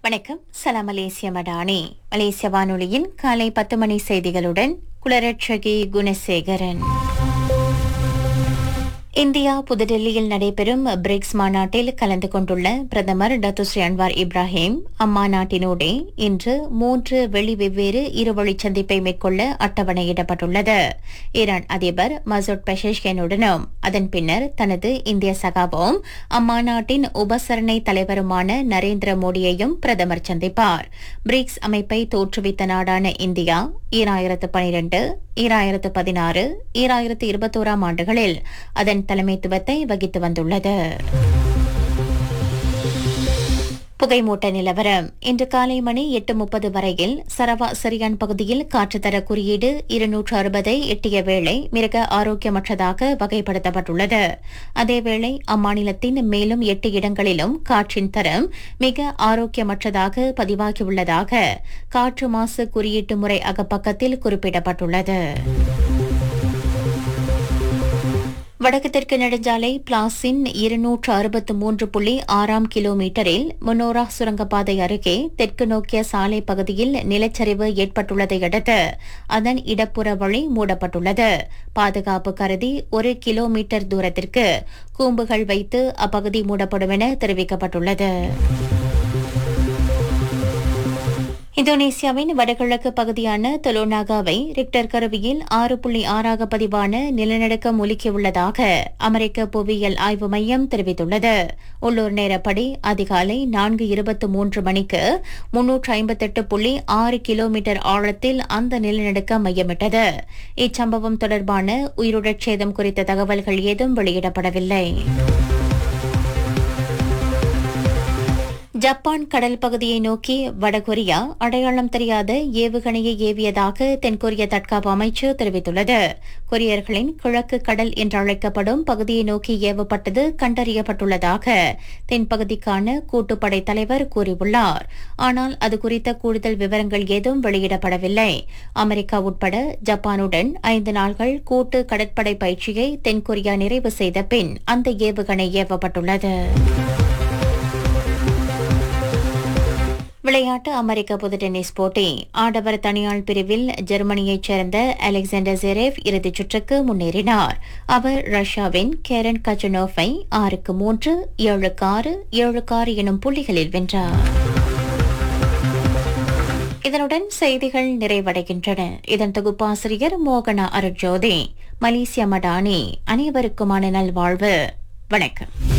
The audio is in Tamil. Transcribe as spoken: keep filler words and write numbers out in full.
வணக்கம். சலாம் மலேசிய மடானி. மலேசிய வானொலியின் காலை பத்து மணி செய்திகளுடன் குலரட்சகி குணசேகரன். இந்தியா புதுடெல்லியில் நடைபெறும் பிரிக்ஸ் மாநாட்டில் கலந்து கொண்டுள்ள பிரதமர் டத்துஸ்ரீ அன்வார் இப்ராஹிம் அம்மாநாட்டினூடே இன்று மூன்று வெளி வெவ்வேறு இருவழி சந்திப்பை மேற்கொள்ள அட்டவணையிடப்பட்டுள்ளது. ஈரான் அதிபர் மசூத் பெஷஷ்கியனுடனும் அதன் பின்னர் தனது இந்திய சகாவும் அம்மாநாட்டின் உபசரணை தலைவருமான நரேந்திர மோடியையும் பிரதமர் சந்திப்பார். பிரிக்ஸ் அமைப்பை தோற்றுவித்த நாடான இந்தியா ஈராயிரத்து பனிரண்டு ஈராயிரத்து பதினாறு ஈராயிரத்து இருபத்தோராம் ஆண்டுகளில் அதன் தலைமைத்துவத்தை வகித்து வந்துள்ளது. புகைமூட்ட நிலவரம். இன்று காலை மணி எட்டு முப்பது வரையில் சரவா சரியான் பகுதியில் காற்றுத்தர குறியீடு இருநூற்று அறுபதை எட்டிய வேளை மிக ஆரோக்கியமற்றதாக வகைப்படுத்தப்பட்டுள்ளது. அதேவேளை அம்மாநிலத்தின் மேலும் எட்டு இடங்களிலும் காற்றின் தரம் மிக ஆரோக்கியமற்றதாக பதிவாகியுள்ளதாக காற்று மாசு குறியீட்டு முறை அகப்பக்கத்தில் குறிப்பிடப்பட்டுள்ளது. வடக்கு தெற்கு நெடுஞ்சாலை பிளாஸின் இருநூற்று அறுபத்து மூன்று புள்ளி ஆறாம் கிலோமீட்டரில் முன்னோரா சுரங்கப்பாதை அருகே தெற்கு நோக்கிய சாலை பகுதியில் நிலச்சரிவு ஏற்பட்டுள்ளதை அடுத்து அதன் இடப்புற வழி மூடப்பட்டுள்ளது. பாதுகாப்பு கருதி ஒரு கிலோமீட்டர் தூரத்திற்கு கூம்புகள் வைத்து அப்பகுதி மூடப்படும் என தெரிவிக்கப்பட்டுள்ளது. இந்தோனேசியாவின் வடகிழக்கு பகுதியான தொலோனாகாவை ரிக்டர் கருவியில் ஆறு புள்ளி ஆறாக பதிவான நிலநடுக்கம் உலுக்கியுள்ளதாக அமெரிக்க புவியியல் ஆய்வு மையம் தெரிவித்துள்ளது. உள்ளூர் நேரப்படி அதிகாலை நான்கு இருபத்தி மூன்று மணிக்கு முன்னூற்று ஐம்பத்தெட்டு புள்ளி ஆறு கிலோமீட்டர் ஆழத்தில் அந்த நிலநடுக்கம் மையமிட்டது. இச்சம்பவம் தொடர்பான உயிருடற் சேதம் குறித்த தகவல்கள் ஏதும் வெளியிடப்படவில்லை. ஜப்பான் கடல் பகுதியை நோக்கி வடகொரியா அடையாளம் தெரியாத ஏவுகணையை ஏவியதாக தென்கொரிய தற்காப்பு அமைச்சு தெரிவித்துள்ளது. கொரியர்களின் கிழக்கு கடல் என்றழைக்கப்படும் பகுதியை நோக்கி ஏவப்பட்டது கண்டறியப்பட்டுள்ளதாக தென்பகுதிக்கான கூட்டுப்படை தலைவர் கூறியுள்ளார். ஆனால் அது குறித்த கூடுதல் விவரங்கள் ஏதும் வெளியிடப்படவில்லை. அமெரிக்கா உட்பட ஜப்பானுடன் ஐந்து நாள்கள் கூட்டு கடற்படை பயிற்சியை தென்கொரியா நிறைவு செய்த பின் அந்த ஏவுகணை ஏவப்பட்டுள்ளது. விளையாட்டு. அமெரிக்க பொது டென்னிஸ் போட்டி ஆடவர் தனியாள் பிரிவில் ஜெர்மனியைச் சேர்ந்த அலெக்சாண்டர் ஜெரேவ் இறுதிச் சுற்றுக்கு முன்னேறினார். அவர் ரஷ்யாவின் கேரன் கச்சனோவை ஆறுக்கு மூன்று ஏழுக்கு ஆறு ஏழுக்கு ஆறு எனும் புள்ளிகளில் வென்றார். இதனுடன் செய்திகள் நிறைவடைகின்றன. இதன் தொகுப்பாசிரியர் மோகனா அருட்ஜோதி. மலேசிய மடானி. அனைவருக்குமான நல்வாழ்வு. வணக்கம்.